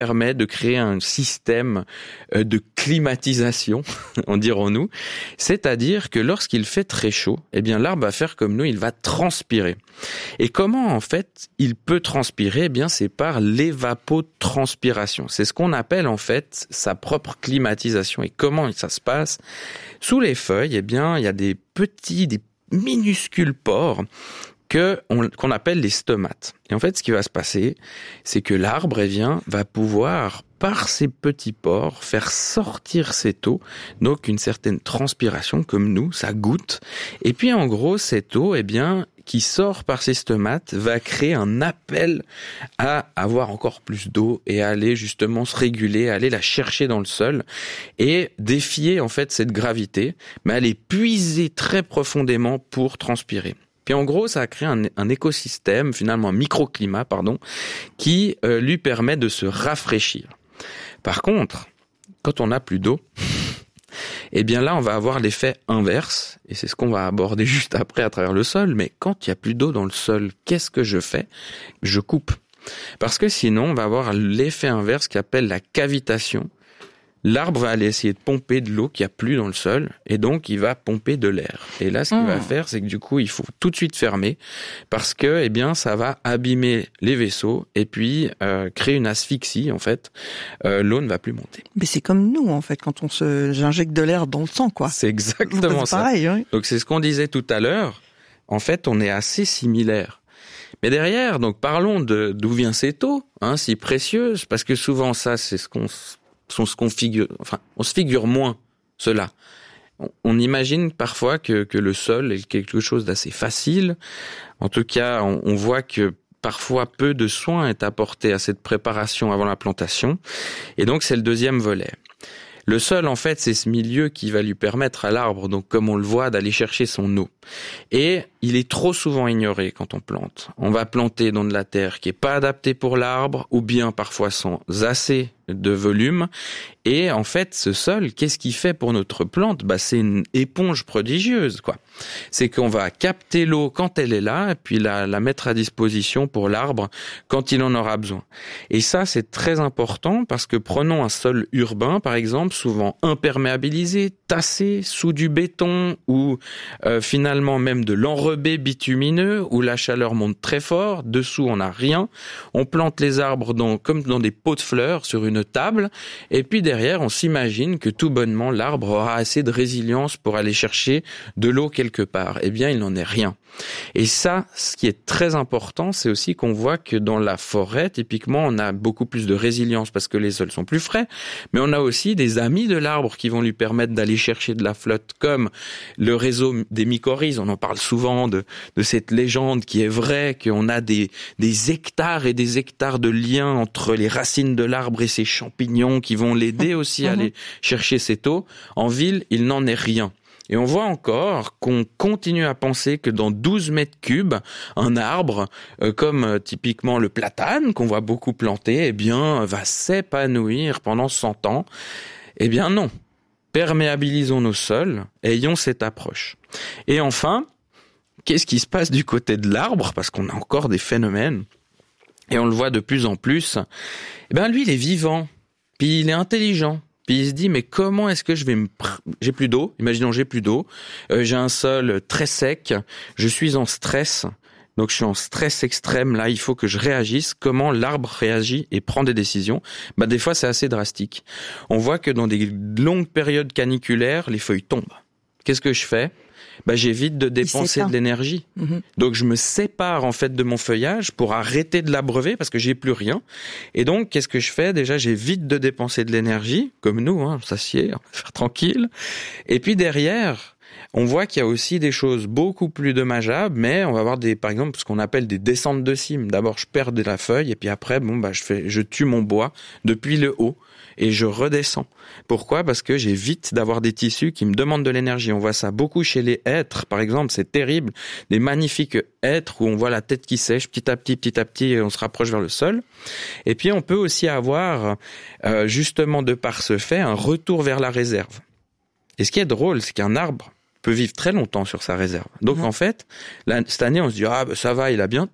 permet de créer un système de climatisation, en dirons-nous. C'est-à-dire que lorsqu'il fait très chaud, eh bien, l'arbre va faire comme nous, il va transpirer. Et comment, en fait, il peut transpirer? Eh bien, c'est par l'évapotranspiration. C'est ce qu'on appelle, en fait, sa propre climatisation. Et comment ça se passe? Sous les feuilles, eh bien, il y a des minuscules pores qu'on appelle les stomates. Et en fait, ce qui va se passer, c'est que l'arbre, va pouvoir, par ces petits pores, faire sortir cette eau, donc une certaine transpiration, comme nous, ça goutte. Et puis, en gros, cette eau, qui sort par ces stomates, va créer un appel à avoir encore plus d'eau et à aller justement se réguler, à aller la chercher dans le sol et défier, en fait, cette gravité, mais aller puiser très profondément pour transpirer. Puis en gros, ça a créé un écosystème, finalement un microclimat, qui lui permet de se rafraîchir. Par contre, quand on n'a plus d'eau, eh bien là, on va avoir l'effet inverse, et c'est ce qu'on va aborder juste après à travers le sol. Mais quand il n'y a plus d'eau dans le sol, qu'est-ce que je fais? Je coupe. Parce que sinon, on va avoir l'effet inverse qui appelle la cavitation. L'arbre va aller essayer de pomper de l'eau qu'il n'y a plus dans le sol, et donc il va pomper de l'air. Et là, ce qu'il va faire, c'est que du coup, il faut tout de suite fermer, parce que, ça va abîmer les vaisseaux, et puis créer une asphyxie, en fait. L'eau ne va plus monter. Mais c'est comme nous, en fait, quand j'injecte de l'air dans le sang, quoi. C'est exactement ça. Pareil, oui. Donc c'est ce qu'on disait tout à l'heure. En fait, on est assez similaires. Mais derrière, donc parlons d'où vient cette eau, si précieuse, parce que souvent ça, c'est on se figure moins cela. On imagine parfois que le sol est quelque chose d'assez facile. En tout cas, on voit que parfois peu de soin est apporté à cette préparation avant la plantation. Et donc, c'est le deuxième volet. Le sol, en fait, c'est ce milieu qui va lui permettre à l'arbre, donc comme on le voit, d'aller chercher son eau. Et il est trop souvent ignoré quand on plante. On va planter dans de la terre qui est pas adaptée pour l'arbre, ou bien parfois sans assez de volume. Et en fait, ce sol, qu'est-ce qu'il fait pour notre plante? C'est une éponge prodigieuse, quoi. C'est qu'on va capter l'eau quand elle est là, et puis la mettre à disposition pour l'arbre quand il en aura besoin. Et ça, c'est très important parce que prenons un sol urbain, par exemple, souvent imperméabilisé, tassé, sous du béton, ou finalement même de l'enrobé bitumineux, où la chaleur monte très fort, dessous on n'a rien. On plante les arbres comme dans des pots de fleurs sur une table, et puis derrière, on s'imagine que tout bonnement, l'arbre aura assez de résilience pour aller chercher de l'eau quelque part. Eh bien, il n'en est rien. Et ça, ce qui est très important, c'est aussi qu'on voit que dans la forêt, typiquement, on a beaucoup plus de résilience parce que les sols sont plus frais, mais on a aussi des amis de l'arbre qui vont lui permettre d'aller chercher de la flotte, comme le réseau des mycorhizes. On en parle souvent de cette légende qui est vraie, qu'on a des hectares et des hectares de liens entre les racines de l'arbre et ses champignons qui vont l'aider aussi à aller chercher cette eau. En ville, il n'en est rien. Et on voit encore qu'on continue à penser que dans 12 mètres cubes, un arbre, comme typiquement le platane, qu'on voit beaucoup planter, va s'épanouir pendant 100 ans. Eh bien non. Perméabilisons nos sols, ayons cette approche. Et enfin, qu'est-ce qui se passe du côté de l'arbre? Parce qu'on a encore des phénomènes, et on le voit de plus en plus. Lui, il est vivant, puis il est intelligent. Puis il se dit, mais comment est-ce que j'ai plus d'eau, imaginons j'ai plus d'eau, j'ai un sol très sec, je suis en stress, donc je suis en stress extrême, là il faut que je réagisse. Comment l'arbre réagit et prend des décisions? Des fois c'est assez drastique. On voit que dans des longues périodes caniculaires, les feuilles tombent. Qu'est-ce que je fais? J'évite de dépenser de l'énergie. Donc je me sépare en fait de mon feuillage pour arrêter de l'abreuver parce que j'ai plus rien. Et donc qu'est-ce que je fais? Déjà j'évite de dépenser de l'énergie, comme nous, on s'assied, on va faire tranquille. Et puis derrière, on voit qu'il y a aussi des choses beaucoup plus dommageables, mais on va avoir par exemple ce qu'on appelle des descentes de cime. D'abord je perds de la feuille et puis après je tue mon bois depuis le haut. Et je redescends. Pourquoi? Parce que j'évite d'avoir des tissus qui me demandent de l'énergie. On voit ça beaucoup chez les hêtres, par exemple, c'est terrible. Des magnifiques hêtres où on voit la tête qui sèche petit à petit, et on se rapproche vers le sol. Et puis on peut aussi avoir, justement de par ce fait, un retour vers la réserve. Et ce qui est drôle, c'est qu'un arbre peut vivre très longtemps sur sa réserve. Donc en fait, cette année, on se dit, ça va, il a bien tenu.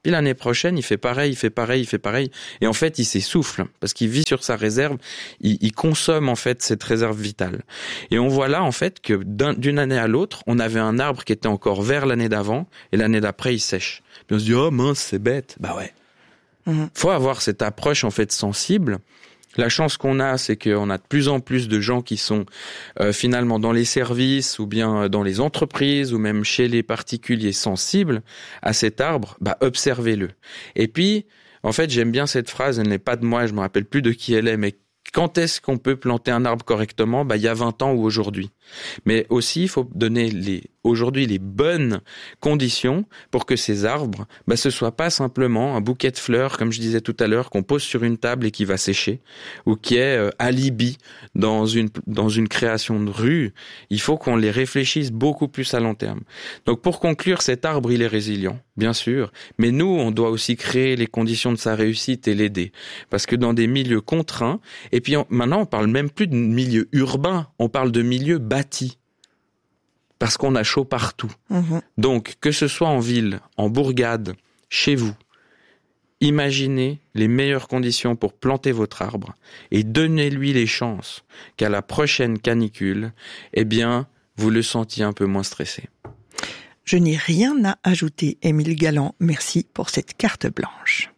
Puis l'année prochaine, il fait pareil. Et en fait, il s'essouffle parce qu'il vit sur sa réserve. Il consomme en fait cette réserve vitale. Et on voit là en fait que d'une année à l'autre, on avait un arbre qui était encore vert l'année d'avant et l'année d'après, il sèche. Puis on se dit oh mince, c'est bête. Bah ouais. Faut avoir cette approche en fait sensible. La chance qu'on a, c'est qu'on a de plus en plus de gens qui sont finalement dans les services ou bien dans les entreprises ou même chez les particuliers sensibles à cet arbre. Bah observez-le. Et puis, en fait, j'aime bien cette phrase. Elle n'est pas de moi, je me rappelle plus de qui elle est, mais quand est-ce qu'on peut planter un arbre correctement? Bah, il y a 20 ans ou aujourd'hui. Mais aussi, il faut donner aujourd'hui les bonnes conditions pour que ces arbres, bah, ce soit pas simplement un bouquet de fleurs, comme je disais tout à l'heure, qu'on pose sur une table et qui va sécher, ou qui est alibi dans une création de rue. Il faut qu'on les réfléchisse beaucoup plus à long terme. Donc, pour conclure, cet arbre, il est résilient, bien sûr, mais nous, on doit aussi créer les conditions de sa réussite et l'aider. Parce que dans des milieux contraints, et puis maintenant, on parle même plus de milieu urbain, on parle de milieu bâti. Parce qu'on a chaud partout. Donc, que ce soit en ville, en bourgade, chez vous, imaginez les meilleures conditions pour planter votre arbre et donnez-lui les chances qu'à la prochaine canicule, eh bien, vous le sentiez un peu moins stressé. Je n'ai rien à ajouter, Émile Galland. Merci pour cette carte blanche.